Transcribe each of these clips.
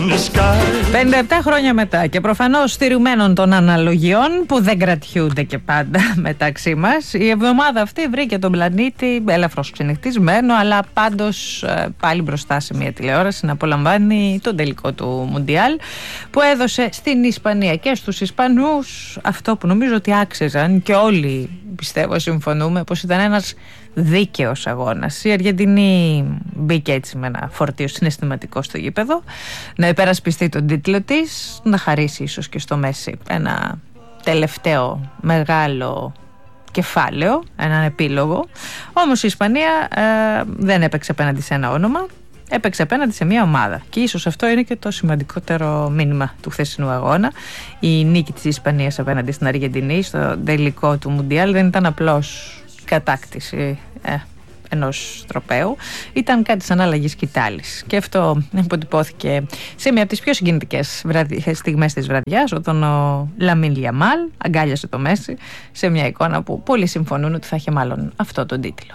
57 χρόνια μετά και προφανώς στηρουμένων των αναλογιών που δεν κρατιούνται και πάντα μεταξύ μας, η εβδομάδα αυτή βρήκε τον πλανήτη ελαφρώς ξενυχτισμένο, αλλά πάντως πάλι μπροστά σε μια τηλεόραση να απολαμβάνει τον τελικό του Μουντιάλ, που έδωσε στην Ισπανία και στους Ισπανούς αυτό που νομίζω ότι άξιζαν και όλοι πιστεύω συμφωνούμε πως ήταν ένας δίκαιος αγώνας. Η Αργεντινή μπήκε έτσι με ένα φορτίο συναισθηματικό στο γήπεδο να υπερασπιστεί τον τίτλο της, να χαρίσει ίσως και στο Μέση ένα τελευταίο μεγάλο κεφάλαιο, έναν επίλογο. Όμως η Ισπανία δεν έπαιξε απέναντι σε ένα όνομα, έπαιξε απέναντι σε μια ομάδα. Και ίσως αυτό είναι και το σημαντικότερο μήνυμα του χθεσινού αγώνα. Η νίκη της Ισπανίας απέναντι στην Αργεντινή στο τελικό του Μουντιάλ δεν ήταν απλώς κατάκτηση ενός τροπαίου, ήταν κάτι σαν άλλαγη σκητάλης. Και αυτό αποτυπώθηκε σε μια από τις πιο συγκινητικές στιγμές της βραδιάς, όταν ο Λαμίν Γιαμάλ αγκάλιασε το Μέση σε μια εικόνα που πολλοί συμφωνούν ότι θα είχε μάλλον αυτό τον τίτλο.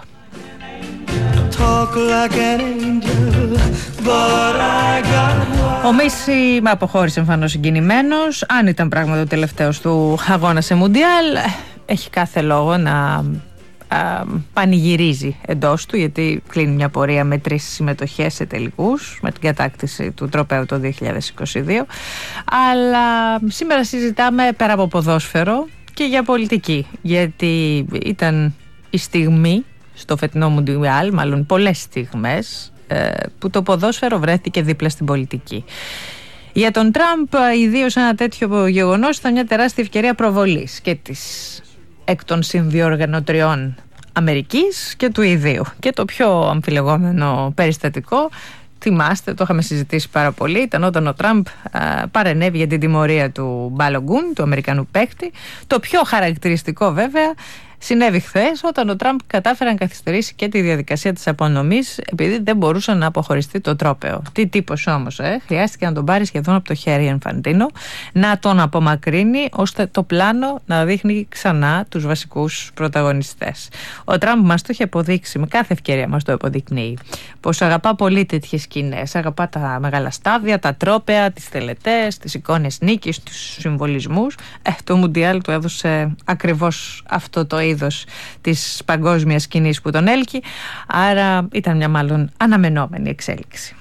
Ο Μέση με αποχώρησε εμφανώς συγκινημένος. Αν ήταν πράγματι ο τελευταίος του αγώνα σε Μουντιάλ, έχει κάθε λόγο να πανηγυρίζει εντός του, γιατί κλείνει μια πορεία με 3 συμμετοχές σε τελικούς, με την κατάκτηση του τροπαίου το 2022. Αλλά σήμερα συζητάμε πέρα από ποδόσφαιρο και για πολιτική, γιατί ήταν η στιγμή στο φετινό Μουντιάλ, μάλλον πολλές στιγμές, που το ποδόσφαιρο βρέθηκε δίπλα στην πολιτική. Για τον Τραμπ, ιδίως ένα τέτοιο γεγονός ήταν μια τεράστια ευκαιρία προβολής και της εκ των συνδιοργανωτριών Αμερικής και του ιδίου. Και το πιο αμφιλεγόμενο περιστατικό, θυμάστε, το είχαμε συζητήσει πάρα πολύ, ήταν όταν ο Τραμπ παρενέβη για την τιμωρία του Μπαλογκούν, του Αμερικανού παίκτη. Το πιο χαρακτηριστικό βέβαια συνέβη χθες, όταν ο Τραμπ κατάφερε να καθυστερήσει και τη διαδικασία της απονομής, επειδή δεν μπορούσε να αποχωριστεί το τρόπαιο. Τι τύπος όμως, χρειάστηκε να τον πάρει σχεδόν από το χέρι Ενφαντίνο, να τον απομακρύνει, ώστε το πλάνο να δείχνει ξανά τους βασικούς πρωταγωνιστές. Ο Τραμπ μας το έχει αποδείξει, με κάθε ευκαιρία μας το αποδεικνύει, πως αγαπά πολύ τέτοιες σκηνές. Αγαπά τα μεγάλα στάδια, τα τρόπαια, τις τελετές, τις εικόνες νίκης, τους συμβολισμούς. Το Μουντιάλ του έδωσε ακριβώς αυτό το είδος της παγκόσμιας σκηνής που τον έλκει, άρα ήταν μια μάλλον αναμενόμενη εξέλιξη.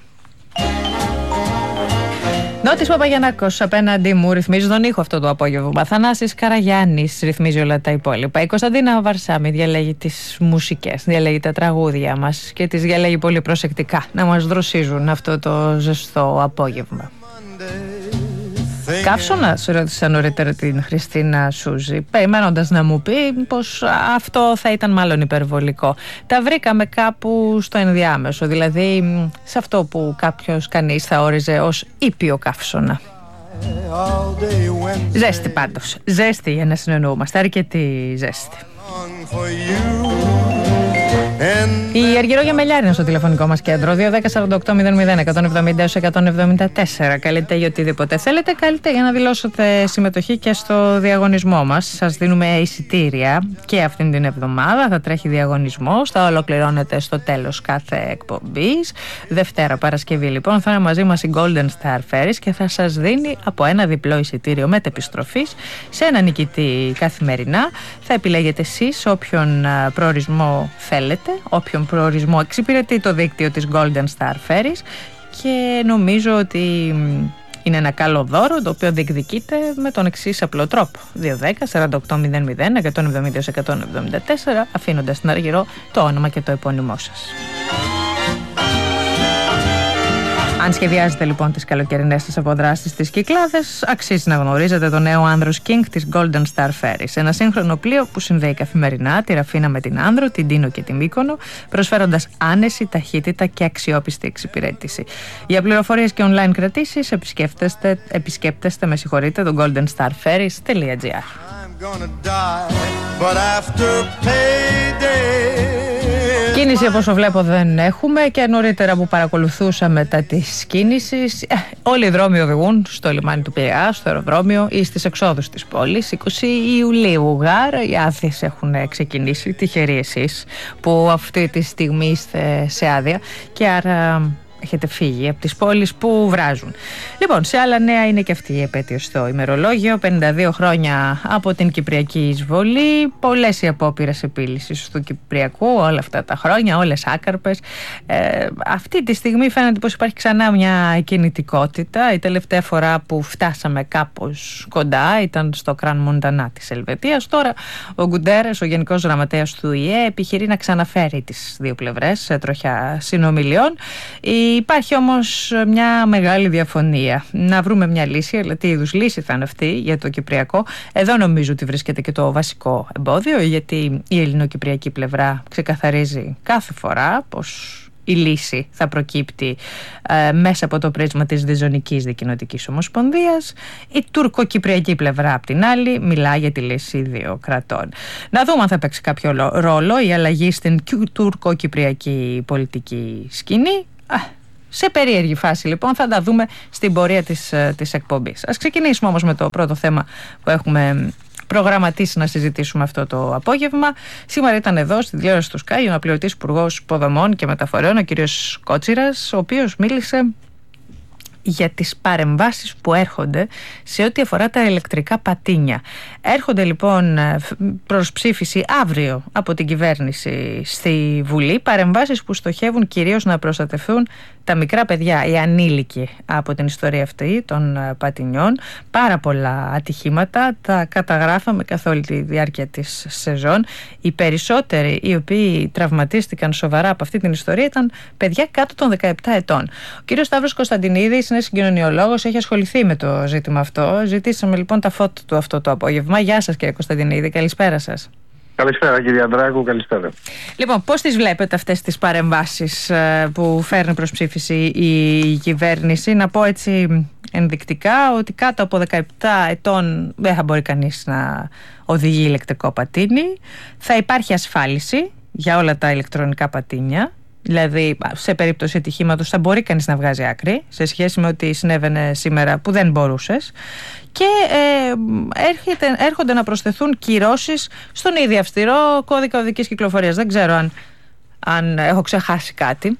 Νότης Παπαγιαννάκος απέναντι μου ρυθμίζει τον ήχο αυτό το απόγευμα. Θανάσης Καραγιάννης ρυθμίζει όλα τα υπόλοιπα. Η Κωνσταντίνα Βαρσάμι διαλέγει τις μουσικές, διαλέγει τα τραγούδια μας και τις διαλέγει πολύ προσεκτικά να μας δροσίζουν αυτό το ζεστό απόγευμα. Καύσωνα, ρώτησα νωρίτερα την Χριστίνα Σούζη, περιμένοντας να μου πει πως αυτό θα ήταν μάλλον υπερβολικό. Τα βρήκαμε κάπου στο ενδιάμεσο, δηλαδή σε αυτό που κανείς θα όριζε ως ήπιο καύσωνα. Ζέστη πάντως, ζέστη για να συνεννοούμαστε, αρκετή ζέστη. Η Αργυρόγια Μελιάρη είναι στο τηλεφωνικό μας κέντρο 210-48-00-170-174. Καλείτε για οτιδήποτε θέλετε, καλείτε για να δηλώσετε συμμετοχή και στο διαγωνισμό μας. Σας δίνουμε εισιτήρια και αυτήν την εβδομάδα θα τρέχει διαγωνισμός, θα ολοκληρώνεται στο τέλος κάθε εκπομπής. Δευτέρα Παρασκευή λοιπόν θα είναι μαζί μας η Golden Star Ferries και θα σας δίνει από ένα διπλό εισιτήριο μετεπιστροφής σε ένα νικητή καθημερινά. Θα επιλέγετε εσείς όποιον προορισμό θέλετε, όποιον προορισμό εξυπηρετεί το δίκτυο της Golden Star Ferries, και νομίζω ότι είναι ένα καλό δώρο το οποίο διεκδικείται με τον εξής απλό τρόπο: 210-48-00-170-174, αφήνοντας στην Αργυρό το όνομα και το επώνυμό σας. Αν σχεδιάζετε λοιπόν τις καλοκαιρινές σας αποδράσεις στις Κυκλάδες, αξίζει να γνωρίζετε το νέο Άνδρος King της Golden Star Ferries. Ένα σύγχρονο πλοίο που συνδέει καθημερινά τη Ραφίνα με την Άνδρο, την Τίνο και την Μύκονο, προσφέροντας άνεση, ταχύτητα και αξιόπιστη εξυπηρέτηση. Για πληροφορίες και online κρατήσεις επισκέπτεστε το goldenstarferries.gr. Κίνηση από όσο βλέπω δεν έχουμε, και νωρίτερα που παρακολουθούσα μετά της κίνησης, όλοι οι δρόμοι οδηγούν στο λιμάνι του Πειραιά, στο αεροδρόμιο ή στις εξόδους της πόλης. 20 Ιουλίου γάρα, οι άδειες έχουν ξεκινήσει, τυχεροί εσείς που αυτή τη στιγμή είστε σε άδεια, και άρα έχετε φύγει από τις πόλεις που βράζουν. Λοιπόν, σε άλλα νέα είναι και αυτή η επέτειος στο ημερολόγιο. 52 χρόνια από την Κυπριακή εισβολή. Πολλές οι απόπειρες επίλυσης του Κυπριακού όλα αυτά τα χρόνια, όλες άκαρπες. Αυτή τη στιγμή φαίνεται πως υπάρχει ξανά μια κινητικότητα. Η τελευταία φορά που φτάσαμε κάπως κοντά ήταν στο Κραν Μοντανά της Ελβετίας. Τώρα ο Γκουντέρες, ο Γενικός Γραμματέας του ΙΕ, επιχειρεί να ξαναφέρει τις δύο πλευρές σε τροχιά συνομιλιών. Υπάρχει όμως μια μεγάλη διαφωνία. Να βρούμε μια λύση, αλλά τι είδους λύση θα είναι αυτή για το Κυπριακό? Εδώ νομίζω ότι βρίσκεται και το βασικό εμπόδιο, γιατί η ελληνοκυπριακή πλευρά ξεκαθαρίζει κάθε φορά πως η λύση θα προκύπτει μέσα από το πρίσμα της Διζωνικής Δικοινοτικής Ομοσπονδίας. Η τουρκοκυπριακή πλευρά απ' την άλλη μιλά για τη λύση δύο κρατών. Να δούμε αν θα παίξει κάποιο ρόλο η αλλαγή στην τουρκοκυπριακή πολιτική σκηνή. Σε περίεργη φάση λοιπόν, θα τα δούμε στην πορεία της εκπομπής. Ας ξεκινήσουμε όμως με το πρώτο θέμα που έχουμε προγραμματίσει να συζητήσουμε αυτό το απόγευμα. Σήμερα ήταν εδώ στην τηλεόραση του Sky ο αναπληρωτής υπουργός υποδομών και μεταφορών, ο κύριος Κότσιρας, ο οποίος μίλησε για τις παρεμβάσεις που έρχονται σε ό,τι αφορά τα ηλεκτρικά πατίνια. Έρχονται λοιπόν προς ψήφιση αύριο από την κυβέρνηση στη Βουλή παρεμβάσεις που στοχεύουν κυρίως να προστατευτούν τα μικρά παιδιά, οι ανήλικοι από την ιστορία αυτή των πατινιών. Πάρα πολλά ατυχήματα τα καταγράφαμε καθ' όλη τη διάρκεια της σεζόν. Οι περισσότεροι οι οποίοι τραυματίστηκαν σοβαρά από αυτή την ιστορία ήταν παιδιά κάτω των 17 ετών. Ο κύριος Σταύρος Κωνσταντινίδης είναι συγκοινωνιολόγος, έχει ασχοληθεί με το ζήτημα αυτό. Ζητήσαμε λοιπόν τα φώτα του αυτό το απόγευμα. Γεια σας κύριε Κωνσταντινίδη, καλησπέρα σας. Καλησπέρα κύριε Ανδράκου, καλησπέρα. Λοιπόν, πώς τις βλέπετε αυτές τις παρεμβάσεις που φέρνει προς ψήφιση η κυβέρνηση? Να πω έτσι ενδεικτικά ότι κάτω από 17 ετών δεν θα μπορεί κανείς να οδηγεί ηλεκτρικό πατίνι. Θα υπάρχει ασφάλιση για όλα τα ηλεκτρονικά πατίνια. Δηλαδή, σε περίπτωση ατυχήματος θα μπορεί κανείς να βγάζει άκρη σε σχέση με ό,τι συνέβαινε σήμερα που δεν μπορούσες. Και έρχονται να προσθεθούν κυρώσεις στον ήδη αυστηρό κώδικα οδικής κυκλοφορίας. Δεν ξέρω αν έχω ξεχάσει κάτι.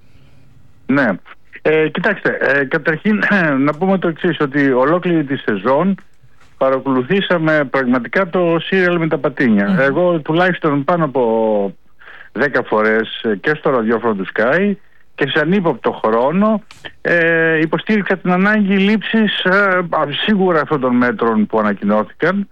Ναι. Κοιτάξτε, καταρχήν να πούμε το εξής, ότι ολόκληρη τη σεζόν παρακολουθήσαμε πραγματικά το σύριαλ με τα πατίνια. Εγώ τουλάχιστον πάνω από 10 φορές και στο ραδιόφωνο του Sky και σε ανύποπτο χρόνο υποστήριξα την ανάγκη λήψης σίγουρα αυτών των μέτρων που ανακοινώθηκαν,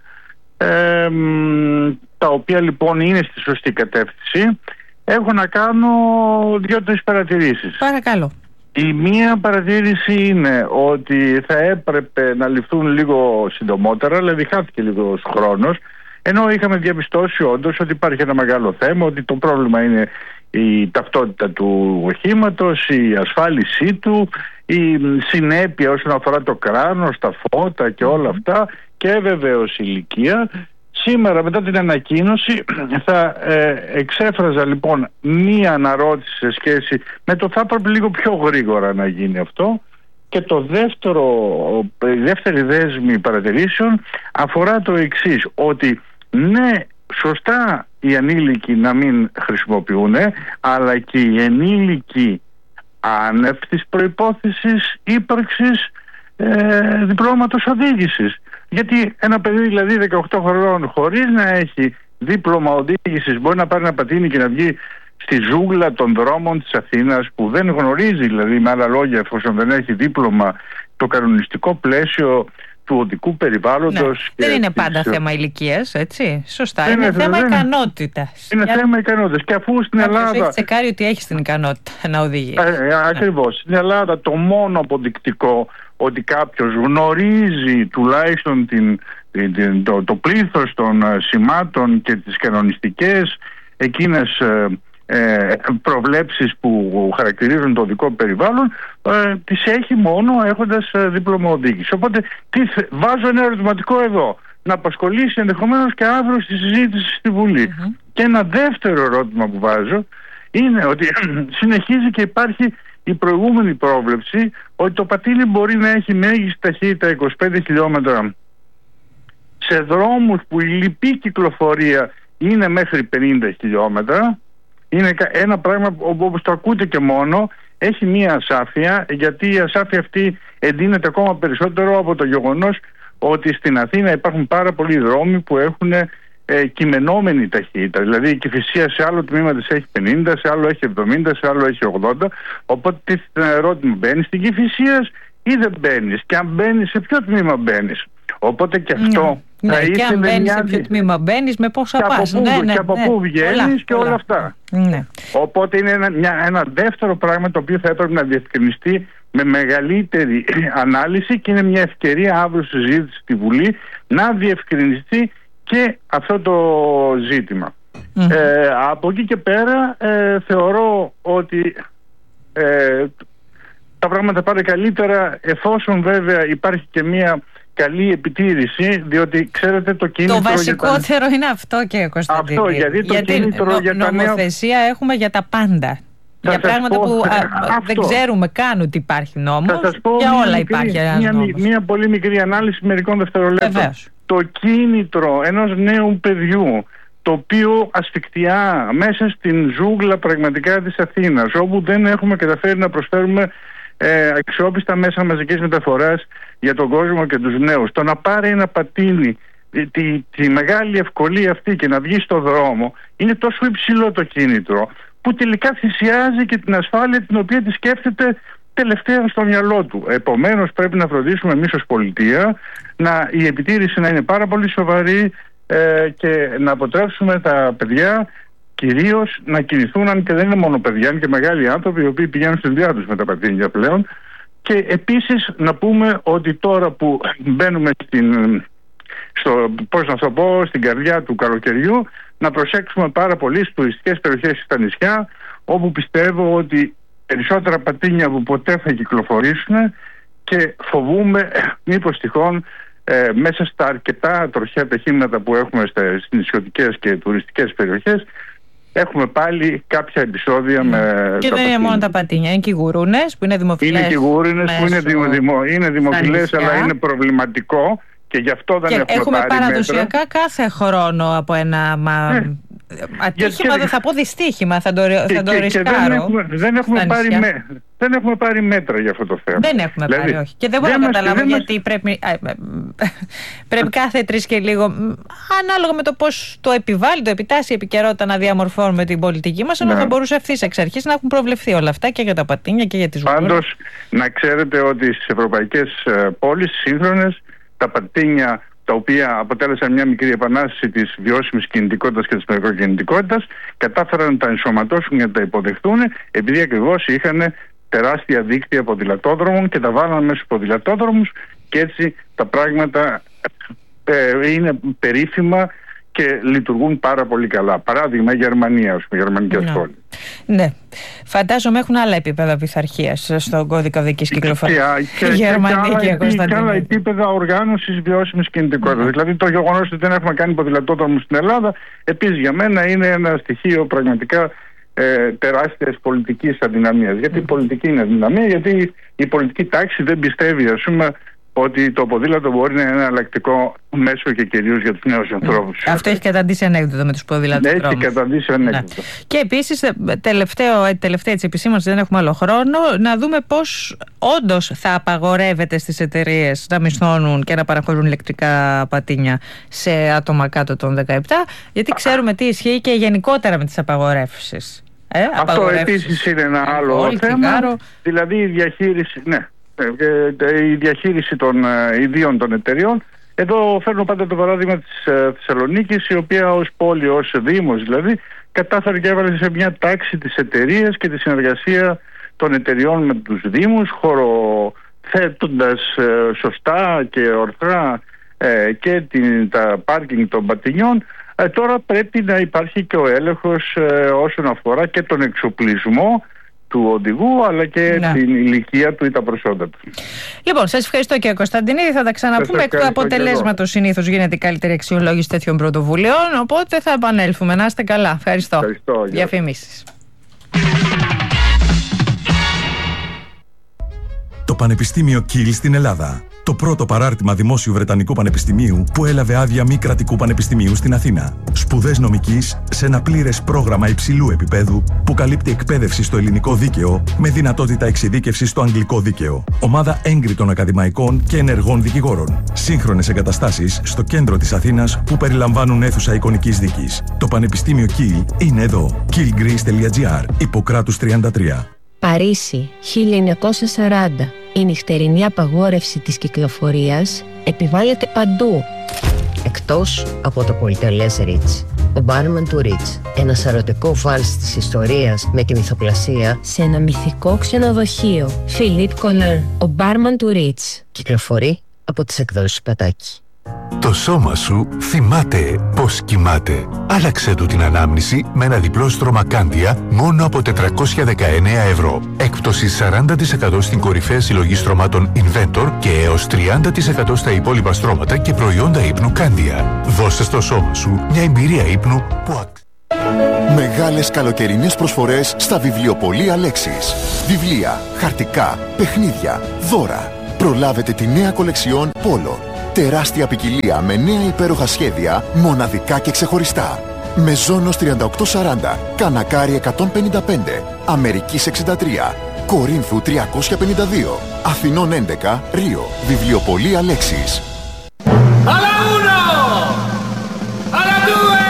τα οποία λοιπόν είναι στη σωστή κατεύθυνση. Έχω να κάνω 2-3 παρατηρήσεις. Παρακαλώ. Η μία παρατήρηση είναι ότι θα έπρεπε να ληφθούν λίγο συντομότερα, δηλαδή χάθηκε λίγος χρόνος, ενώ είχαμε διαπιστώσει όντως ότι υπάρχει ένα μεγάλο θέμα, ότι το πρόβλημα είναι η ταυτότητα του οχήματος, η ασφάλισή του, η συνέπεια όσον αφορά το κράνος, τα φώτα και όλα αυτά, και βεβαίως η ηλικία. Σήμερα μετά την ανακοίνωση θα εξέφραζα λοιπόν μία αναρώτηση σε σχέση με το θα έπρεπε λίγο πιο γρήγορα να γίνει αυτό. Και το η δεύτερη δέσμη παρατηρήσεων αφορά το εξής, ότι ναι, σωστά οι ανήλικοι να μην χρησιμοποιούν, αλλά και οι ενήλικοι άνευ της προϋπόθεσης ύπαρξης διπλώματος οδήγησης. Γιατί ένα παιδί δηλαδή 18 χρονών χωρίς να έχει δίπλωμα οδήγησης μπορεί να πάρει ένα πατίνι και να βγει στη ζούγκλα των δρόμων της Αθήνας, που δεν γνωρίζει, δηλαδή με άλλα λόγια, εφόσον δεν έχει δίπλωμα, το κανονιστικό πλαίσιο του οδικού περιβάλλοντος. Ναι, δεν είναι πάντα θέμα ηλικίας, έτσι. Σωστά. Είναι θέμα ικανότητας. Είναι θέμα ικανότητας. Και αφού στην Ελλάδα. Έχει τσεκάρει ότι έχει την ικανότητα να οδηγεί. Ακριβώς. Στην Ελλάδα το μόνο αποδεικτικό ότι κάποιος γνωρίζει τουλάχιστον το πλήθος των σημάτων και τις κανονιστικές εκείνες προβλέψεις που χαρακτηρίζουν το οδικό περιβάλλον, τις έχει μόνο έχοντας δίπλωμα οδήγηση. Οπότε βάζω ένα ερωτηματικό εδώ, να απασχολήσει ενδεχομένως και αύριο στη συζήτηση στη Βουλή. Και ένα δεύτερο ερώτημα που βάζω είναι ότι συνεχίζει και υπάρχει η προηγούμενη πρόβλεψη ότι το πατίνι μπορεί να έχει μέγιστη ταχύτητα 25 χιλιόμετρα σε δρόμους που η λιπή κυκλοφορία είναι μέχρι 50 χιλιόμετρα. Είναι ένα πράγμα όπως το ακούτε και μόνο, έχει μία ασάφεια, γιατί η ασάφεια αυτή εντείνεται ακόμα περισσότερο από το γεγονός ότι στην Αθήνα υπάρχουν πάρα πολλοί δρόμοι που έχουν κειμενόμενη ταχύτητα. Δηλαδή η Κηφισία σε άλλο τμήμα της έχει 50, σε άλλο έχει 70, σε άλλο έχει 80. Οπότε τίθεται ένα ερώτημα: μπαίνεις στην Κηφισία ή δεν μπαίνεις? Και αν μπαίνεις, σε ποιο τμήμα μπαίνεις? Οπότε και αυτό θα ήθελε και αν μπαίνεις σε ποιο τμήμα μπαίνεις, με πόσα πας. Και από πού βγαίνεις και όλα αυτά. Ναι. Οπότε είναι ένα δεύτερο πράγμα το οποίο θα έπρεπε να διευκρινιστεί με μεγαλύτερη ανάλυση, και είναι μια ευκαιρία αύριο συζήτηση στη Βουλή να διευκρινιστεί και αυτό το ζήτημα. Από εκεί και πέρα θεωρώ ότι τα πράγματα πάνε καλύτερα, εφόσον βέβαια υπάρχει και μια καλή επιτήρηση, διότι ξέρετε το κίνητρο... Το βασικότερο είναι αυτό, και Κωνσταντίνη. Αυτό, γιατί το κίνητρο για τα νέα... νομοθεσία έχουμε για τα πάντα. Για πράγματα που δεν ξέρουμε καν ότι υπάρχει νόμος. Για όλα υπάρχει ένας νόμος. Μια πολύ μικρή ανάλυση μερικών δευτερολέπτων. Βεβαίως. Το κίνητρο ενός νέου παιδιού, το οποίο ασφικτιά μέσα στην ζούγκλα πραγματικά της Αθήνας, όπου δεν έχουμε καταφέρει να προσφέρουμε αξιόπιστα μέσα μαζικής μεταφοράς για τον κόσμο και τους νέους, το να πάρει ένα πατίνι, τη μεγάλη ευκολία αυτή, και να βγει στο δρόμο, είναι τόσο υψηλό το κίνητρο, που τελικά θυσιάζει και την ασφάλεια την οποία τη σκέφτεται τελευταία στο μυαλό του. Επομένως πρέπει να φροντίσουμε εμείς ως πολιτεία η επιτήρηση να είναι πάρα πολύ σοβαρή, και να αποτρέψουμε τα παιδιά κυρίως να κινηθούν, αν και δεν είναι μόνο παιδιά, είναι και μεγάλοι άνθρωποι οι οποίοι πηγαίνουν στη δουλειά τους με τα πατίνια πλέον. Και επίσης να πούμε ότι τώρα που μπαίνουμε στην καρδιά του καλοκαιριού, να προσέξουμε πάρα πολύ στις τουριστικές περιοχές στα νησιά, όπου πιστεύω ότι περισσότερα πατίνια από ποτέ θα κυκλοφορήσουν, και φοβούμε μήπως τυχόν μέσα στα αρκετά τροχαία ατυχήματα που έχουμε στις νησιωτικές και τουριστικές περιοχές, έχουμε πάλι κάποια επεισόδια με... Και δεν είναι μόνο τα πατίνια, είναι και οι γουρούνες που είναι δημοφιλές. Είναι και οι γουρούνες που είναι δημοφιλές, αλλά είναι προβληματικό, και γι' αυτό δεν έχουμε παραδοσιακά μέτρα. Κάθε χρόνο από ένα ατύχημα, δεν θα πω δυστύχημα, θα το ρισκάρω. Δεν έχουμε πάρει μέτρα για αυτό το θέμα. Δεν έχουμε πάρει, όχι. Και δεν μπορώ να καταλάβω γιατί πρέπει κάθε 3 και λίγο, ανάλογα με το πώς το επιβάλλει, το επιτάσσει η επικαιρότητα, να διαμορφώνουμε την πολιτική μας, ενώ θα μπορούσε ευθύς εξ αρχής να έχουν προβλεφθεί όλα αυτά και για τα πατίνια και για τις γουρούνες. Πάντως, να ξέρετε ότι στις ευρωπαϊκές πόλεις σύγχρονες, τα πατίνια, τα οποία αποτέλεσαν μια μικρή επανάσταση της βιώσιμης κινητικότητας και της μικροκινητικότητας, κατάφεραν να τα ενσωματώσουν και να τα υποδεχτούν, επειδή ακριβώς είχαν τεράστια δίκτυα ποδηλατόδρομων και τα βάλαν μέσα στους ποδηλατόδρομους, και έτσι τα πράγματα είναι περίφημα και λειτουργούν πάρα πολύ καλά. Παράδειγμα, η Γερμανία, οι γερμανικές πόλεις. Ναι. Φαντάζομαι έχουν άλλα επίπεδα πειθαρχίας στον κώδικα οδικής κυκλοφορίας. Και άλλα επίπεδα οργάνωσης βιώσιμης κινητικότητας. Δηλαδή το γεγονός ότι δεν έχουμε κάνει ποδηλατόδρομους στην Ελλάδα, επίσης για μένα είναι ένα στοιχείο πραγματικά τεράστιας πολιτικής αδυναμίας. Γιατί η πολιτική είναι αδυναμία, γιατί η πολιτική τάξη δεν πιστεύει, ας πούμε, ότι το ποδήλατο μπορεί να είναι ένα εναλλακτικό μέσο, και κυρίως για τους νέους ανθρώπους. Αυτό έχει καταντήσει ανέκδοτο με τους ποδηλατοδρόμους. Έχει καταντήσει ανέκδοτο. Ναι. Και επίσης, τελευταία της επισήμανσης, δεν έχουμε άλλο χρόνο, να δούμε πώς όντως θα απαγορεύεται στις εταιρείες να μισθώνουν και να παραχωρούν ηλεκτρικά πατίνια σε άτομα κάτω των 17, γιατί ξέρουμε τι ισχύει και γενικότερα με τις απαγορεύσεις. Αυτό επίσης είναι ένα άλλο θέμα. Δηλαδή η διαχείριση... Ναι. Η διαχείριση των ιδίων των εταιριών. Εδώ φέρνω πάντα το παράδειγμα της Θεσσαλονίκης, η οποία ως πόλη, ως δήμος δηλαδή, κατάφερε και έβαλε σε μια τάξη τις εταιρείες και τη συνεργασία των εταιριών με τους δήμους, χωροθέτοντας σωστά και ορθά και τα πάρκινγκ των πατινιών. Τώρα πρέπει να υπάρχει και ο έλεγχος όσον αφορά και τον εξοπλισμό του οδηγού, αλλά και την ηλικία του ή τα προσόντα του. Λοιπόν, σας ευχαριστώ κύριε Κωνσταντινίδη. Θα τα ξαναπούμε. Εκ του αποτελέσματος συνήθως γίνεται η καλύτερη αξιολόγηση τέτοιων πρωτοβουλειών. Οπότε θα επανέλθουμε. Να είστε καλά. Ευχαριστώ. Διαφημίσεις. Το Πανεπιστήμιο Κιλ στην Ελλάδα. Το πρώτο παράρτημα δημόσιου Βρετανικού Πανεπιστημίου που έλαβε άδεια μη κρατικού πανεπιστημίου στην Αθήνα. Σπουδές νομικής σε ένα πλήρες πρόγραμμα υψηλού επίπεδου που καλύπτει εκπαίδευση στο ελληνικό δίκαιο με δυνατότητα εξειδίκευσης στο αγγλικό δίκαιο. Ομάδα έγκριτων ακαδημαϊκών και ενεργών δικηγόρων. Σύγχρονες εγκαταστάσεις στο κέντρο της Αθήνας που περιλαμβάνουν αίθουσα εικονικής δίκης. Το Πανεπιστήμιο Kiel είναι εδώ. kielgreece.gr, Ιπποκράτους 33. Παρίσι, 1940. Η νυχτερινή απαγόρευση της κυκλοφορίας επιβάλλεται παντού, εκτός από το πολυτελές Ρίτς. Ο μπάρμαν του Ρίτς, ένα σαρωτικό βάλς της ιστορίας με τη μυθοπλασία σε ένα μυθικό ξενοδοχείο. Φιλίπ Κολέρ, ο μπάρμαν του Ρίτς. Κυκλοφορεί από τις εκδόσεις Πατάκη. Το σώμα σου θυμάται πως κοιμάται. Άλλαξε του την ανάμνηση με ένα διπλό στρώμα Κάντια μόνο από 419 ευρώ. Έκπτωση 40% στην κορυφαία συλλογή στρωμάτων Inventor και έως 30% στα υπόλοιπα στρώματα και προϊόντα ύπνου Κάντια. Δώσε στο σώμα σου μια εμπειρία ύπνου που Μεγάλες καλοκαιρινές προσφορές στα βιβλιοπωλεία Λέξης. Βιβλία, χαρτικά, παιχνίδια, δώρα. Προλάβετε τη νέα κολεξιόν Πόλο. Τεράστια ποικιλία με νέα υπέροχα σχέδια, μοναδικά και ξεχωριστά. Μεζόνος 3840, Κανακάρι 155, Αμερικής 63, Κορίνθου 352, Αθηνών 11, Ρίο. Βιβλιοπωλεία Λέξης. Alla uno! Alla due!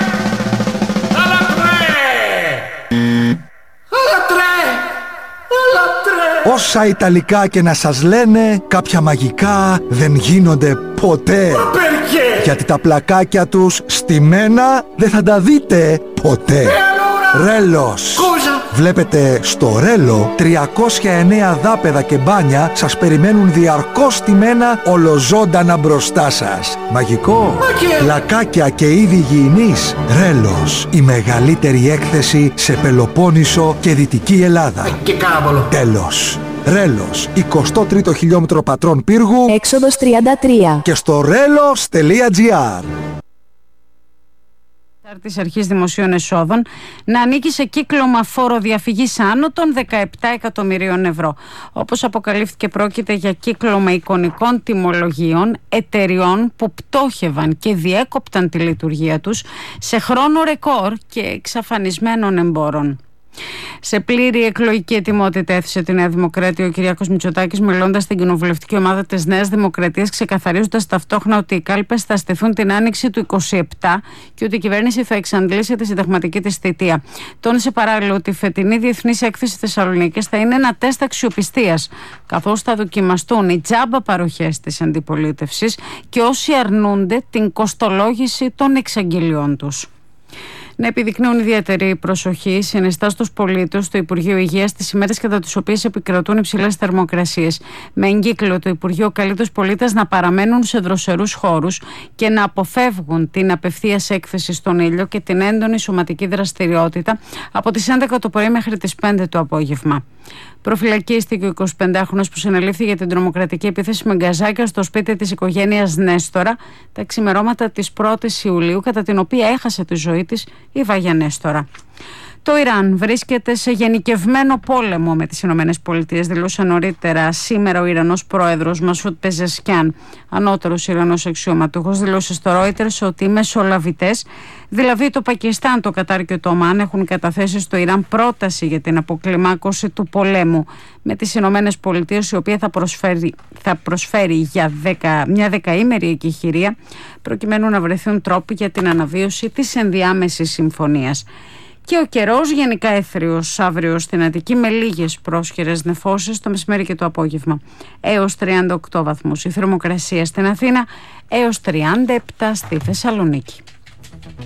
Alla tre! Alla tre! Alla tre! Όσα Ιταλικά και να σας λένε, κάποια μαγικά δεν γίνονται ποτέ. Γιατί τα πλακάκια τους στημένα δεν θα τα δείτε ποτέ. Ρέλος. Βλέπετε στο Ρέλο 309 δάπεδα και μπάνια σας περιμένουν διαρκώς στημένα ολοζώντανα μπροστά σας. Μαγικό. Πλακάκια και είδη υγιεινής. Ρέλος. Η μεγαλύτερη έκθεση σε Πελοπόννησο και Δυτική Ελλάδα. Τέλος. Ρέλος, 23ο χιλιόμετρο Πατρών Πύργου, έξοδος 33 και στο relos.gr. Της Αρχής Δημοσίων Εσόδων να ανήκει σε κύκλωμα φόρο διαφυγής άνω των 17 εκατομμυρίων ευρώ. Όπως αποκαλύφθηκε, πρόκειται για κύκλωμα εικονικών τιμολογίων εταιριών που πτώχευαν και διέκοπταν τη λειτουργία τους σε χρόνο ρεκόρ και εξαφανισμένων εμπόρων. Σε πλήρη εκλογική ετοιμότητα έθεσε τη Νέα Δημοκρατία ο Κυριάκος Μητσοτάκης, μιλώντας στην κοινοβουλευτική ομάδα της Νέας Δημοκρατίας, ξεκαθαρίζοντας ταυτόχρονα ότι οι κάλπες θα στηθούν την άνοιξη του 27 και ότι η κυβέρνηση θα εξαντλήσει τη συνταγματική της θητεία. Τόνισε παράλληλα ότι η φετινή Διεθνής Έκθεση Θεσσαλονίκης θα είναι ένα τεστ αξιοπιστίας, καθώς θα δοκιμαστούν οι τζάμπα παροχές της αντιπολίτευσης και όσοι αρνούνται την κοστολόγηση των εξαγγελιών τους. Να επιδεικνύουν ιδιαίτερη προσοχή συνιστά στους πολίτες στο Υπουργείο Υγείας τις ημέρες κατά τις οποίες επικρατούν υψηλές θερμοκρασίες. Με εγκύκλιο, το Υπουργείο καλεί τους πολίτες να παραμένουν σε δροσερούς χώρους και να αποφεύγουν την απευθείας έκθεση στον ήλιο και την έντονη σωματική δραστηριότητα από τις 11 το πρωί μέχρι τις 5 το απόγευμα. Προφυλακίστηκε ο 25χρονος που συνελήφθη για την τρομοκρατική επίθεση με γκαζάκια στο σπίτι της οικογένειας Νέστορα τα ξημερώματα της 1ης Ιουλίου, κατά την οποία έχασε τη ζωή της η Βάγια Νέστορα. Το Ιράν βρίσκεται σε γενικευμένο πόλεμο με τις Ηνωμένες Πολιτείες, δηλώσε νωρίτερα σήμερα ο Ιρανός πρόεδρος Μασούτ Πεζεσκιάν. Ανώτερος Ιρανός αξιωματούχος δήλωσε στο Reuters ότι οι μεσολαβητές, δηλαδή το Πακιστάν, το Κατάρ και το Ομάν, έχουν καταθέσει στο Ιράν πρόταση για την αποκλιμάκωση του πολέμου με τις Ηνωμένες Πολιτείες, η οποία θα προσφέρει για μια δεκαήμερη εκεχηρία προκειμένου να βρεθούν τρόποι για την αναβίωση της ενδιάμεσης συμφωνίας. Και ο καιρός γενικά έθριος αύριο στην Αττική με λίγες πρόσχερες νεφώσεις το μεσημέρι και το απόγευμα. Έως 38 βαθμούς η θερμοκρασία στην Αθήνα, έως 37 στη Θεσσαλονίκη.